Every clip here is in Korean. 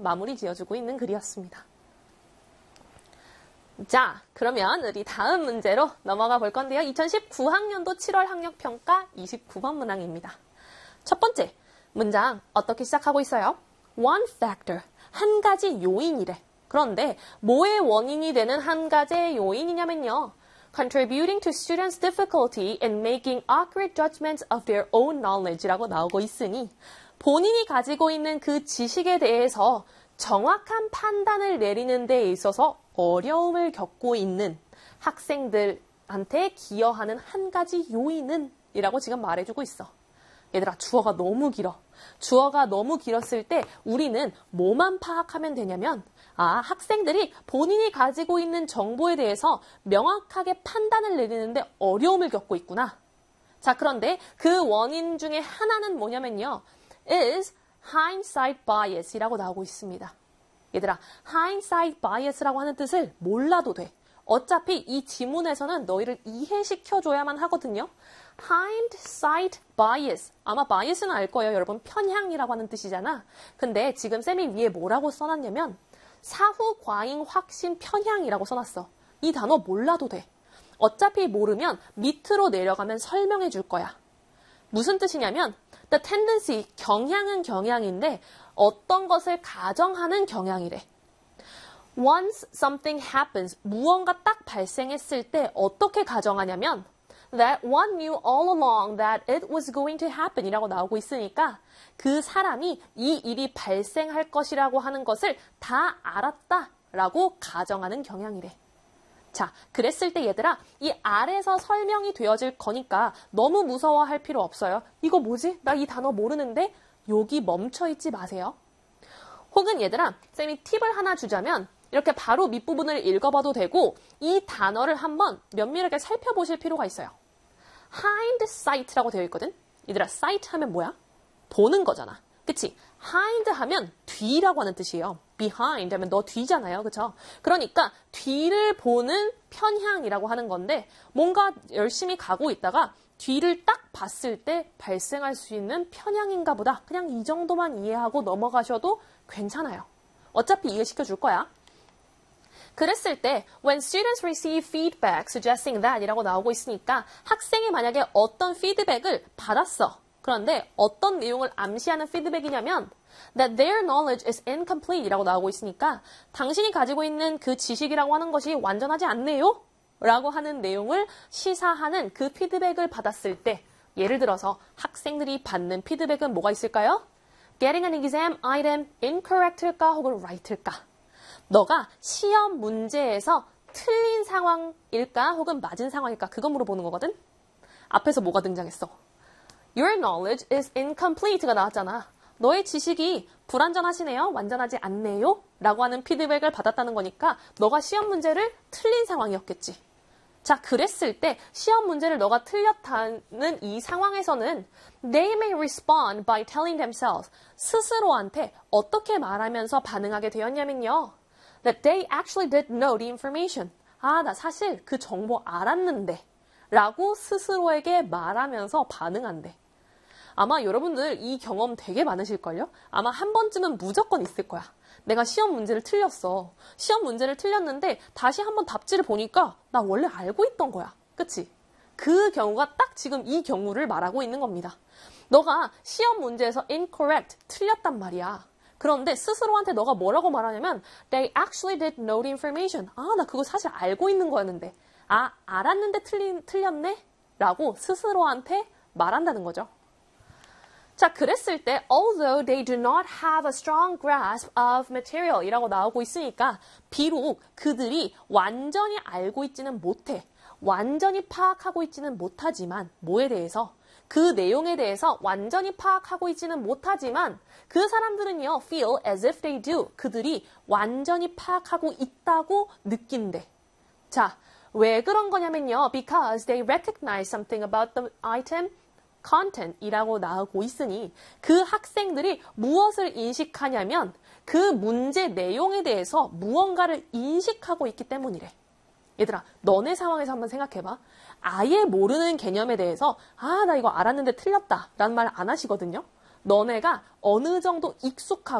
마무리 지어주고 있는 글이었습니다. 자, 그러면 우리 다음 문제로 넘어가 볼 건데요. 2019학년도 7월 학력평가 29번 문항입니다. 첫 번째, 문장 어떻게 시작하고 있어요? One factor, 한 가지 요인이래. 그런데 뭐의 원인이 되는 한 가지의 요인이냐면요. Contributing to students' difficulty in making accurate judgments of their own knowledge라고 나오고 있으니 본인이 가지고 있는 그 지식에 대해서 정확한 판단을 내리는 데 있어서 어려움을 겪고 있는 학생들한테 기여하는 한 가지 요인은 이라고 지금 말해주고 있어. 얘들아, 주어가 너무 길어. 주어가 너무 길었을 때 우리는 뭐만 파악하면 되냐면 학생들이 본인이 가지고 있는 정보에 대해서 명확하게 판단을 내리는데 어려움을 겪고 있구나. 자, 그런데 그 원인 중에 하나는 뭐냐면요. is hindsight bias이라고 나오고 있습니다. 얘들아, hindsight bias라고 하는 뜻을 몰라도 돼. 어차피 이 지문에서는 너희를 이해시켜줘야만 하거든요. hindsight bias. 아마 bias는 알 거예요. 여러분, 편향이라고 하는 뜻이잖아. 근데 지금 쌤이 위에 뭐라고 써놨냐면 사후 과잉 확신 편향이라고 써놨어. 이 단어 몰라도 돼. 어차피 모르면 밑으로 내려가면 설명해 줄 거야. 무슨 뜻이냐면 the tendency, 경향은 경향인데 어떤 것을 가정하는 경향이래. Once something happens, 무언가 딱 발생했을 때 어떻게 가정하냐면 that one knew all along that it was going to happen 이라고 나오고 있으니까 그 사람이 이 일이 발생할 것이라고 하는 것을 다 알았다라고 가정하는 경향이래. 자, 그랬을 때 얘들아, 이 아래서 설명이 되어질 거니까 너무 무서워할 필요 없어요. 이거 뭐지? 나 이 단어 모르는데? 여기 멈춰있지 마세요. 혹은 얘들아, 쌤이 팁을 하나 주자면 이렇게 바로 밑부분을 읽어봐도 되고 이 단어를 한번 면밀하게 살펴보실 필요가 있어요. hindsight라고 되어 있거든? 얘들아, sight 하면 뭐야? 보는 거잖아. 그치? hind 하면 뒤라고 하는 뜻이에요. behind 하면 너 뒤잖아요. 그쵸? 그러니까 뒤를 보는 편향이라고 하는 건데 뭔가 열심히 가고 있다가 뒤를 딱 봤을 때 발생할 수 있는 편향인가 보다. 그냥 이 정도만 이해하고 넘어가셔도 괜찮아요. 어차피 이해시켜 줄 거야. 그랬을 때 when students receive feedback suggesting that 이라고 나오고 있으니까 학생이 만약에 어떤 피드백을 받았어. 그런데 어떤 내용을 암시하는 피드백이냐면 that their knowledge is incomplete 이라고 나오고 있으니까 당신이 가지고 있는 그 지식이라고 하는 것이 완전하지 않네요? 라고 하는 내용을 시사하는 그 피드백을 받았을 때 예를 들어서 학생들이 받는 피드백은 뭐가 있을까요? Getting an exam item incorrect일까 혹은 right일까? 너가 시험 문제에서 틀린 상황일까 혹은 맞은 상황일까? 그거 물어보는 거거든? 앞에서 뭐가 등장했어? Your knowledge is incomplete가 나왔잖아. 너의 지식이 불완전하시네요? 완전하지 않네요? 라고 하는 피드백을 받았다는 거니까 너가 시험 문제를 틀린 상황이었겠지. 자, 그랬을 때 시험 문제를 너가 틀렸다는 이 상황에서는 they may respond by telling themselves 스스로한테 어떻게 말하면서 반응하게 되었냐면요. that they actually did know the information. 나 사실 그 정보 알았는데 라고 스스로에게 말하면서 반응한대. 아마 여러분들 이 경험 되게 많으실걸요? 아마 한 번쯤은 무조건 있을 거야. 내가 시험 문제를 틀렸어. 시험 문제를 틀렸는데 다시 한번 답지를 보니까 나 원래 알고 있던 거야. 그치? 그 경우가 딱 지금 이 경우를 말하고 있는 겁니다. 너가 시험 문제에서 incorrect, 틀렸단 말이야. 그런데 스스로한테 너가 뭐라고 말하냐면 they actually did know the information. 나 그거 사실 알고 있는 거였는데. 알았는데 틀렸네? 라고 스스로한테 말한다는 거죠. 자, 그랬을 때 although they do not have a strong grasp of material 이라고 나오고 있으니까 비록 그들이 완전히 알고 있지는 못해. 완전히 파악하고 있지는 못하지만 뭐에 대해서? 그 내용에 대해서 완전히 파악하고 있지는 못하지만 그 사람들은요 feel as if they do. 그들이 완전히 파악하고 있다고 느낀대. 자, 왜 그런 거냐면요. Because they recognize something about the item content이라고 나오고 있으니 그 학생들이 무엇을 인식하냐면 그 문제 내용에 대해서 무언가를 인식하고 있기 때문이래. 얘들아, 너네 상황에서 한번 생각해봐. 아예 모르는 개념에 대해서 나 이거 알았는데 틀렸다 라는 말 안 하시거든요. 너네가 어느 정도 익숙하고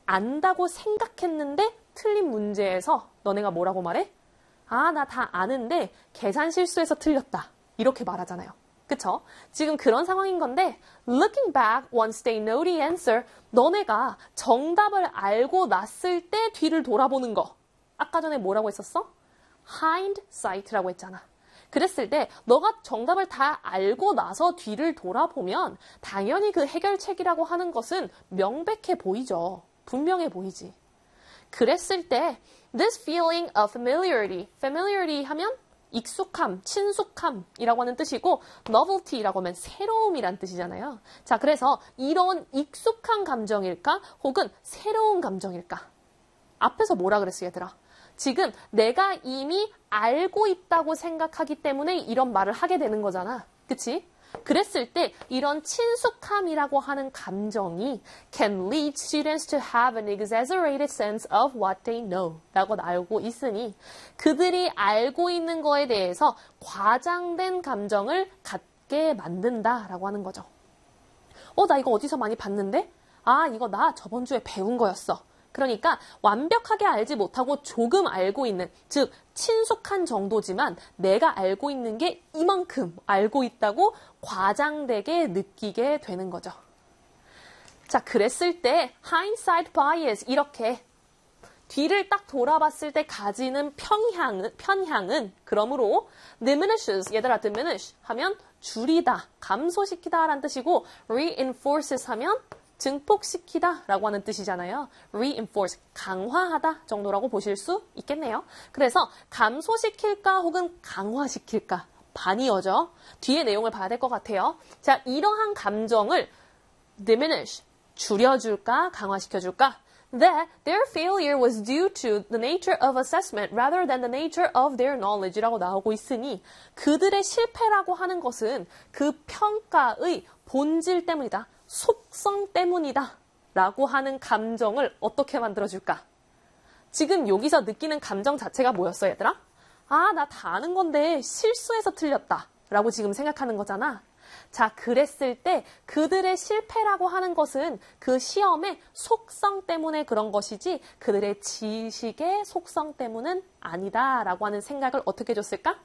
안다고 생각했는데 틀린 문제에서 너네가 뭐라고 말해? 아, 나 다 아는데 계산 실수해서 틀렸다. 이렇게 말하잖아요. 그쵸? 지금 그런 상황인 건데 looking back once they know the answer 너네가 정답을 알고 났을 때 뒤를 돌아보는 거. 아까 전에 뭐라고 했었어? hindsight라고 했잖아. 그랬을 때 너가 정답을 다 알고 나서 뒤를 돌아보면 당연히 그 해결책이라고 하는 것은 명백해 보이죠. 분명해 보이지. 그랬을 때 this feeling of familiarity 하면 익숙함, 친숙함이라고 하는 뜻이고 novelty라고 하면 새로움이란 뜻이잖아요. 자, 그래서 이런 익숙한 감정일까? 혹은 새로운 감정일까? 앞에서 뭐라 그랬어, 얘들아? 지금 내가 이미 알고 있다고 생각하기 때문에 이런 말을 하게 되는 거잖아. 그치? 그랬을 때 이런 친숙함이라고 하는 감정이 can lead students to have an exaggerated sense of what they know 라고 알고 있으니 그들이 알고 있는 거에 대해서 과장된 감정을 갖게 만든다라고 하는 거죠. 나 이거 어디서 많이 봤는데? 아, 이거 나 저번 주에 배운 거였어. 그러니까 완벽하게 알지 못하고 조금 알고 있는, 즉 친숙한 정도지만 내가 알고 있는 게 이만큼 알고 있다고 과장되게 느끼게 되는 거죠. 자, 그랬을 때 hindsight bias 이렇게 뒤를 딱 돌아봤을 때 가지는 편향은 그러므로 diminishes, 얘들아 diminish 하면 줄이다, 감소시키다 라는 뜻이고 reinforces 하면 증폭시키다 라고 하는 뜻이잖아요. reinforce, 강화하다 정도라고 보실 수 있겠네요. 그래서 감소시킬까 혹은 강화시킬까 반이어죠. 뒤에 내용을 봐야 될 것 같아요. 자, 이러한 감정을 diminish, 줄여줄까 강화시켜줄까? That their failure was due to the nature of assessment rather than the nature of their knowledge라고 나오고 있으니 그들의 실패라고 하는 것은 그 평가의 본질 때문이다. 속성 때문이다 라고 하는 감정을 어떻게 만들어줄까? 지금 여기서 느끼는 감정 자체가 뭐였어, 얘들아? 아, 나 다 아는 건데 실수해서 틀렸다 라고 지금 생각하는 거잖아. 자, 그랬을 때 그들의 실패라고 하는 것은 그 시험의 속성 때문에 그런 것이지 그들의 지식의 속성 때문은 아니다 라고 하는 생각을 어떻게 줬을까?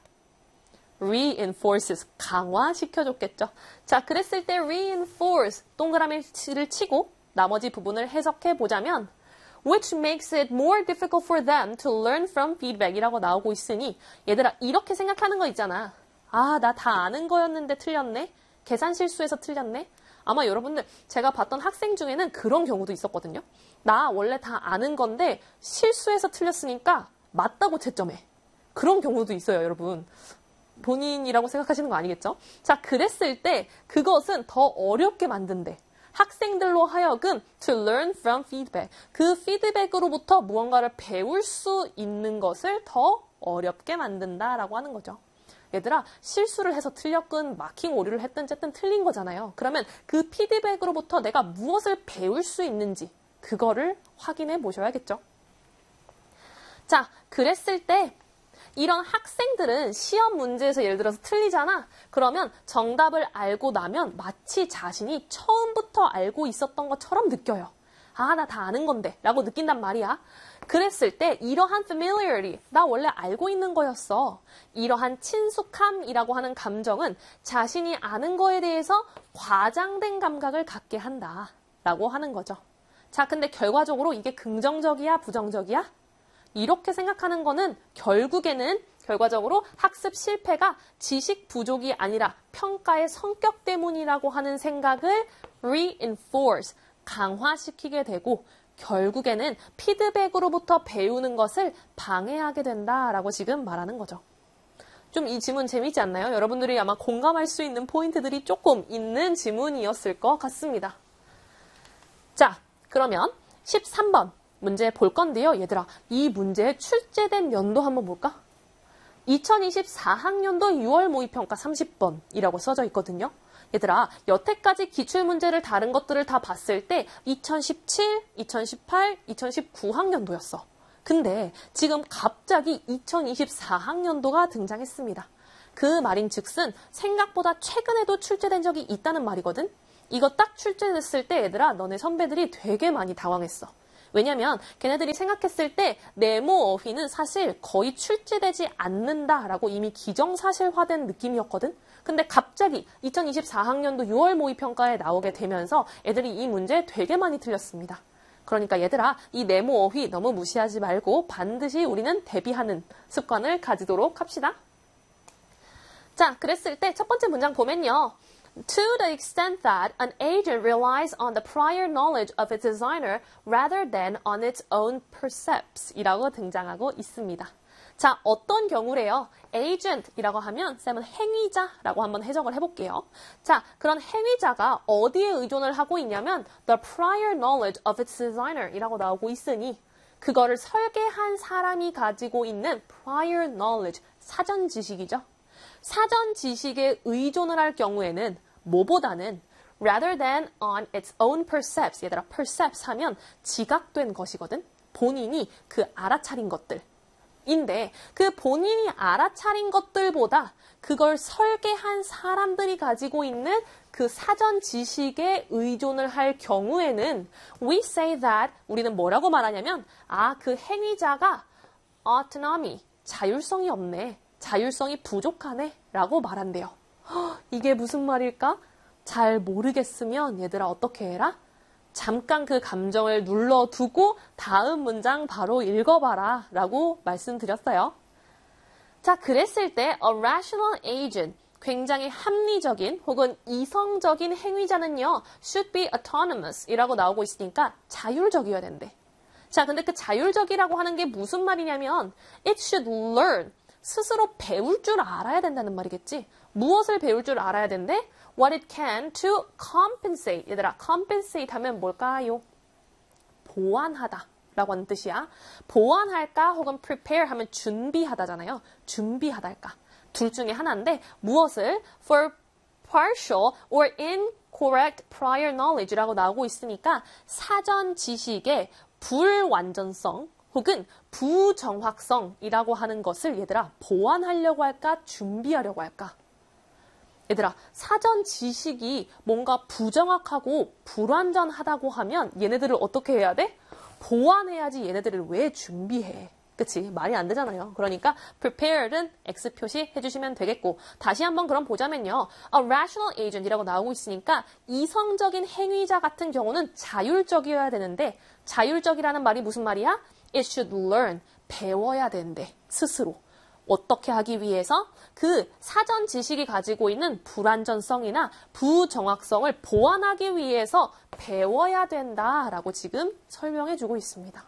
reinforces, 강화시켜줬겠죠. 자, 그랬을 때 reinforce, 동그라미를 치고 나머지 부분을 해석해 보자면 which makes it more difficult for them to learn from feedback 이라고 나오고 있으니 얘들아, 이렇게 생각하는 거 있잖아. 아, 나 다 아는 거였는데 틀렸네? 계산 실수해서 틀렸네? 아마 여러분들 제가 봤던 학생 중에는 그런 경우도 있었거든요. 나 원래 다 아는 건데 실수해서 틀렸으니까 맞다고 채점해. 그런 경우도 있어요, 여러분. 본인이라고 생각하시는 거 아니겠죠? 자, 그랬을 때 그것은 더 어렵게 만든대. 학생들로 하여금 to learn from feedback. 그 피드백으로부터 무언가를 배울 수 있는 것을 더 어렵게 만든다라고 하는 거죠. 얘들아, 실수를 해서 틀렸건 마킹 오류를 했든 어쨌든 틀린 거잖아요. 그러면 그 피드백으로부터 내가 무엇을 배울 수 있는지 그거를 확인해 보셔야겠죠. 자, 그랬을 때 이런 학생들은 시험 문제에서 예를 들어서 틀리잖아. 그러면 정답을 알고 나면 마치 자신이 처음부터 알고 있었던 것처럼 느껴요. 아, 나 다 아는 건데 라고 느낀단 말이야. 그랬을 때 이러한 familiarity, 나 원래 알고 있는 거였어. 이러한 친숙함이라고 하는 감정은 자신이 아는 거에 대해서 과장된 감각을 갖게 한다 라고 하는 거죠. 자, 근데 결과적으로 이게 긍정적이야, 부정적이야? 이렇게 생각하는 거는 결과적으로 학습 실패가 지식 부족이 아니라 평가의 성격 때문이라고 하는 생각을 reinforce, 강화시키게 되고 결국에는 피드백으로부터 배우는 것을 방해하게 된다라고 지금 말하는 거죠. 좀 이 지문 재미있지 않나요? 여러분들이 아마 공감할 수 있는 포인트들이 조금 있는 지문이었을 것 같습니다. 자, 그러면 13번. 문제 볼 건데요. 얘들아, 이 문제의 출제된 연도 한번 볼까? 2024학년도 6월 모의평가 30번이라고 써져 있거든요. 얘들아, 여태까지 기출문제를 다른 것들을 다 봤을 때 2017, 2018, 2019학년도였어. 근데 지금 갑자기 2024학년도가 등장했습니다. 그 말인 즉슨 생각보다 최근에도 출제된 적이 있다는 말이거든. 이거 딱 출제됐을 때 얘들아, 너네 선배들이 되게 많이 당황했어. 왜냐면 걔네들이 생각했을 때 네모 어휘는 사실 거의 출제되지 않는다라고 이미 기정사실화된 느낌이었거든. 근데 갑자기 2024학년도 6월 모의평가에 나오게 되면서 애들이 이 문제 되게 많이 틀렸습니다. 그러니까 얘들아, 이 네모 어휘 너무 무시하지 말고 반드시 우리는 대비하는 습관을 가지도록 합시다. 자, 그랬을 때 첫 번째 문장 보면요. To the extent that an agent relies on the prior knowledge of its designer rather than on its own percepts 이라고 등장하고 있습니다. 자, 어떤 경우래요? agent이라고 하면 쌤은 행위자라고 한번 해석을 해볼게요. 자, 그런 행위자가 어디에 의존을 하고 있냐면 the prior knowledge of its designer 이라고 나오고 있으니 그거를 설계한 사람이 가지고 있는 prior knowledge, 사전 지식이죠. 사전 지식에 의존을 할 경우에는 뭐보다는 rather than on its own percepts. 얘들아, percepts 하면 지각된 것이거든. 본인이 그 알아차린 것들인데 그 본인이 알아차린 것들보다 그걸 설계한 사람들이 가지고 있는 그 사전 지식에 의존을 할 경우에는 we say that 우리는 뭐라고 말하냐면 그 행위자가 autonomy, 자율성이 없네. 자율성이 부족하네 라고 말한대요. 이게 무슨 말일까? 잘 모르겠으면 얘들아 어떻게 해라? 잠깐 그 감정을 눌러두고 다음 문장 바로 읽어봐라 라고 말씀드렸어요. 자, 그랬을 때 a rational agent, 굉장히 합리적인 혹은 이성적인 행위자는요 should be autonomous 이라고 나오고 있으니까 자율적이어야 된대. 자, 근데 그 자율적이라고 하는 게 무슨 말이냐면 it should learn, 스스로 배울 줄 알아야 된다는 말이겠지. 무엇을 배울 줄 알아야 된대? What it can to compensate. 얘들아, compensate 하면 뭘까요? 보완하다 라고 하는 뜻이야. 보완할까 혹은 prepare 하면 준비하다잖아요. 준비하다일까. 둘 중에 하나인데 무엇을? For partial or incorrect prior knowledge라고 나오고 있으니까 사전 지식의 불완전성 혹은 부정확성이라고 하는 것을 얘들아 보완하려고 할까 준비하려고 할까? 얘들아 사전 지식이 뭔가 부정확하고 불완전하다고 하면 얘네들을 어떻게 해야 돼? 보완해야지. 얘네들을 왜 준비해? 그치? 말이 안 되잖아요. 그러니까 prepared은 X 표시 해주시면 되겠고 다시 한번 그럼 보자면요. A rational agent이라고 나오고 있으니까 이성적인 행위자 같은 경우는 자율적이어야 되는데 자율적이라는 말이 무슨 말이야? It should learn. 배워야 된대. 스스로. 어떻게 하기 위해서? 그 사전 지식이 가지고 있는 불완전성이나 부정확성을 보완하기 위해서 배워야 된다라고 지금 설명해 주고 있습니다.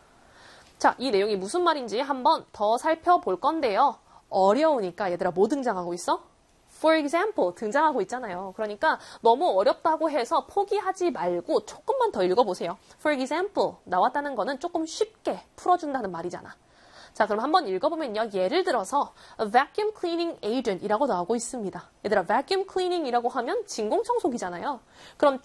자, 이 내용이 무슨 말인지 한번 더 살펴볼 건데요. 어려우니까 얘들아 뭐 등장하고 있어? For example 등장하고 있잖아요. 그러니까 너무 어렵다고 해서 포기하지 말고 조금만 더 읽어보세요. For example 나왔다는 거는 조금 쉽게 풀어준다는 말이잖아. 자, 그럼 한번 읽어보면요. 예를 들어서 a vacuum cleaning agent이라고 나오고 있습니다. 얘들아, vacuum cleaning이라고 하면 진공청소기잖아요. 그럼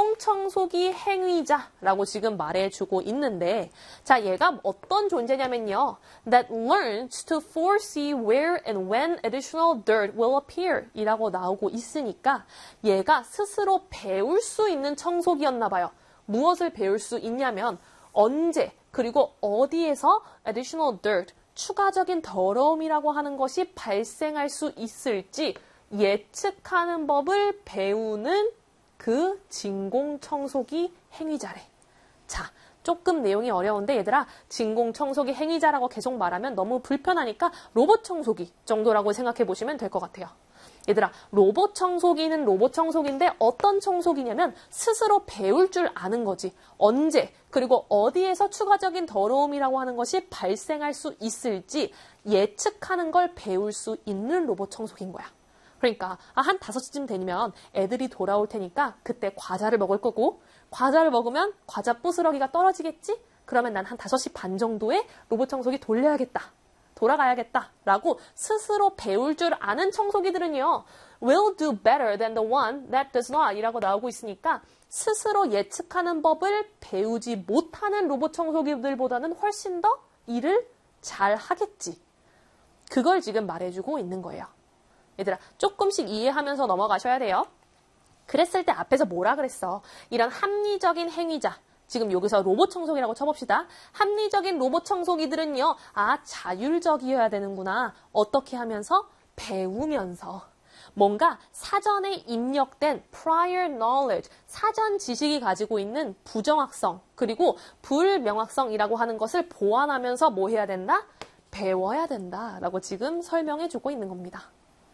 진공청소기 행위자라고 지금 말해주고 있는데 자, 얘가 어떤 존재냐면요. that learns to foresee where and when additional dirt will appear 이라고 나오고 있으니까 얘가 스스로 배울 수 있는 청소기였나 봐요. 무엇을 배울 수 있냐면 언제 그리고 어디에서 additional dirt, 추가적인 더러움이라고 하는 것이 발생할 수 있을지 예측하는 법을 배우는 그 진공청소기 행위자래. 자, 조금 내용이 어려운데 얘들아 진공청소기 행위자라고 계속 말하면 너무 불편하니까 로봇 청소기 정도라고 생각해 보시면 될 것 같아요. 얘들아 로봇 청소기는 로봇 청소기인데 어떤 청소기냐면 스스로 배울 줄 아는 거지. 언제 그리고 어디에서 추가적인 더러움이라고 하는 것이 발생할 수 있을지 예측하는 걸 배울 수 있는 로봇 청소기인 거야. 그러니까 한 5시쯤 되면 애들이 돌아올 테니까 그때 과자를 먹을 거고 과자를 먹으면 과자 부스러기가 떨어지겠지? 그러면 난 한 5시 반 정도에 로봇 청소기 돌려야겠다. 돌아가야겠다라고 스스로 배울 줄 아는 청소기들은요. will do better than the one that does not 이라고 나오고 있으니까 스스로 예측하는 법을 배우지 못하는 로봇 청소기들보다는 훨씬 더 일을 잘 하겠지. 그걸 지금 말해주고 있는 거예요. 얘들아 조금씩 이해하면서 넘어가셔야 돼요. 그랬을 때 앞에서 뭐라 그랬어? 이런 합리적인 행위자, 지금 여기서 로봇 청소기라고 쳐봅시다. 합리적인 로봇 청소기들은요. 자율적이어야 되는구나. 어떻게 하면서? 배우면서. 뭔가 사전에 입력된 prior knowledge, 사전 지식이 가지고 있는 부정확성, 그리고 불명확성이라고 하는 것을 보완하면서 뭐 해야 된다? 배워야 된다라고 지금 설명해주고 있는 겁니다.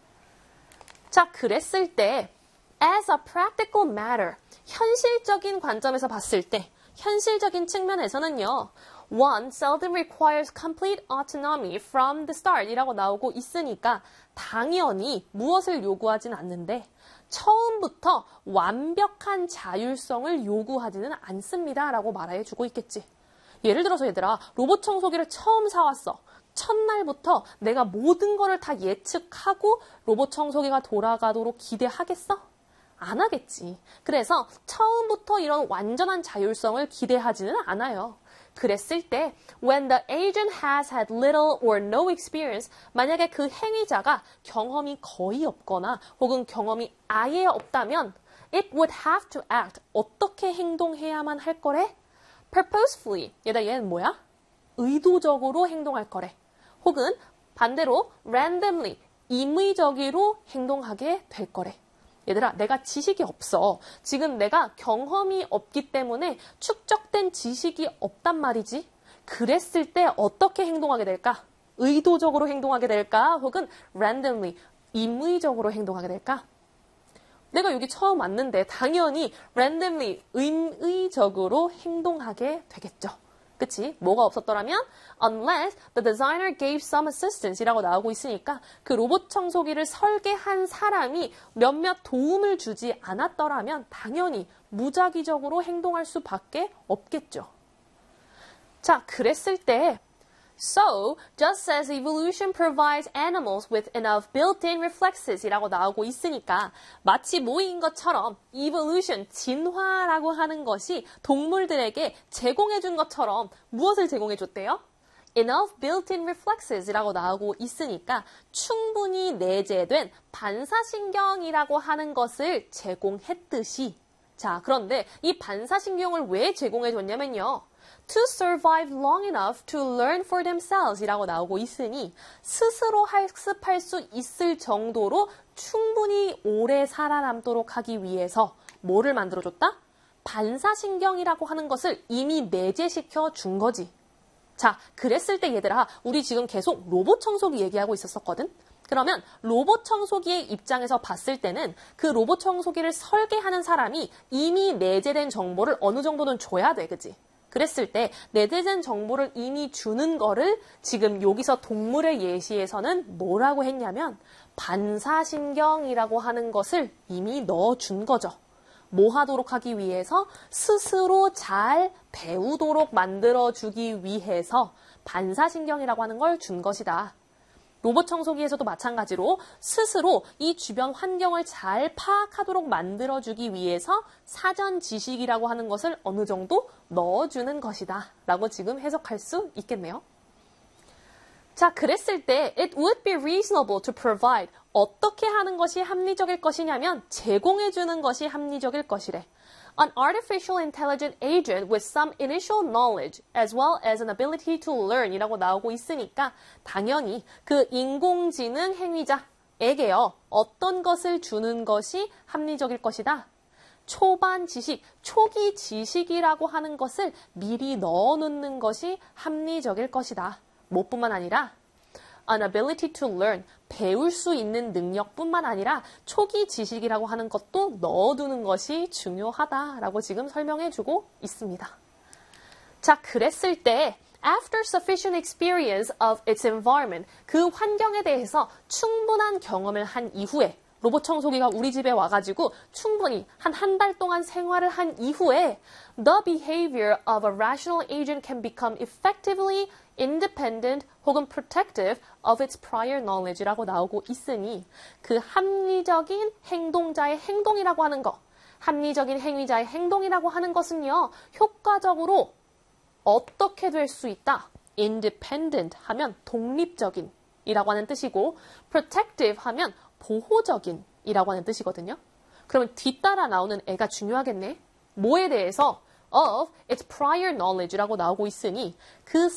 자, 그랬을 때 as a practical matter, 현실적인 관점에서 봤을 때, 현실적인 측면에서는요. One seldom requires complete autonomy from the start 이라고 나오고 있으니까 당연히 무엇을 요구하진 않는데 처음부터 완벽한 자율성을 요구하지는 않습니다 라고 말해주고 있겠지. 예를 들어서 얘들아, 로봇 청소기를 처음 사왔어. 첫날부터 내가 모든 거를 다 예측하고 로봇 청소기가 돌아가도록 기대하겠어? 안 하겠지. 그래서 처음부터 이런 완전한 자율성을 기대하지는 않아요. 그랬을 때 when the agent has had little or no experience, 만약에 그 행위자가 경험이 거의 없거나 혹은 경험이 아예 없다면 it would have to act, 어떻게 행동해야만 할 거래? purposefully, 얘는 뭐야? 의도적으로 행동할 거래. 혹은 반대로 randomly, 임의적으로 행동하게 될 거래. 얘들아, 내가 지식이 없어. 지금 내가 경험이 없기 때문에 축적된 지식이 없단 말이지. 그랬을 때 어떻게 행동하게 될까? 의도적으로 행동하게 될까? 혹은 randomly, 임의적으로 행동하게 될까? 내가 여기 처음 왔는데 당연히 randomly, 임의적으로 행동하게 되겠죠. 그치? 뭐가 없었더라면 unless the designer gave some assistance 이라고 나오고 있으니까 그 로봇 청소기를 설계한 사람이 몇몇 도움을 주지 않았더라면 당연히 무작위적으로 행동할 수밖에 없겠죠. 자, 그랬을 때 So, just as evolution provides animals with enough built-in reflexes 이라고 나오고 있으니까 마치 모인 것처럼 evolution, 진화라고 하는 것이 동물들에게 제공해준 것처럼 무엇을 제공해줬대요? enough built-in reflexes 이라고 나오고 있으니까 충분히 내재된 반사신경이라고 하는 것을 제공했듯이 자, 그런데 이 반사신경을 왜 제공해줬냐면요. To survive long enough to learn for themselves 이라고 나오고 있으니 스스로 학습할 수 있을 정도로 충분히 오래 살아남도록 하기 위해서 뭐를 만들어줬다? 반사신경이라고 하는 것을 이미 내재시켜 준 거지. 자, 그랬을 때 얘들아, 우리 지금 계속 로봇 청소기 얘기하고 있었거든? 그러면 로봇 청소기의 입장에서 봤을 때는 그 로봇 청소기를 설계하는 사람이 이미 내재된 정보를 어느 정도는 줘야 돼, 그치? 그랬을 때 내재된 정보를 이미 주는 거를 지금 여기서 동물의 예시에서는 뭐라고 했냐면 반사신경이라고 하는 것을 이미 넣어준 거죠. 뭐 하도록 하기 위해서? 스스로 잘 배우도록 만들어주기 위해서 반사신경이라고 하는 걸 준 것이다. 로봇 청소기에서도 마찬가지로 스스로 이 주변 환경을 잘 파악하도록 만들어주기 위해서 사전 지식이라고 하는 것을 어느 정도 넣어주는 것이다 라고 지금 해석할 수 있겠네요. 자, 그랬을 때 it would be reasonable to provide 어떻게 하는 것이 합리적일 것이냐면 제공해주는 것이 합리적일 것이래. An artificial intelligent agent with some initial knowledge as well as an ability to learn 이라고 나오고 있으니까 당연히 그 인공지능 행위자에게요. 어떤 것을 주는 것이 합리적일 것이다. 초반 지식, 초기 지식이라고 하는 것을 미리 넣어놓는 것이 합리적일 것이다. 뭐뿐만 아니라 an ability to learn, 배울 수 있는 능력뿐만 아니라 초기 지식이라고 하는 것도 넣어두는 것이 중요하다라고 지금 설명해주고 있습니다. 자, 그랬을 때 after sufficient experience of its environment, 그 환경에 대해서 충분한 경험을 한 이후에 로봇 청소기가 우리 집에 와가지고 충분히 한 달 동안 생활을 한 이후에 the behavior of a rational agent can become effectively independent 혹은 protective of its prior knowledge라고 나오고 있으니 그 합리적인 행동자의 행동이라고 하는 것, 합리적인 행위자의 행동이라고 하는 것은요, 효과적으로 어떻게 될 수 있다? independent 하면 독립적인 이라고 하는 뜻이고 protective 하면 보호적인 이라고 하는 뜻이거든요. 그러면 뒤따라 나오는 애가 중요하겠네. 뭐에 대해서? of its prior knowledge라고 나오고 있으니 그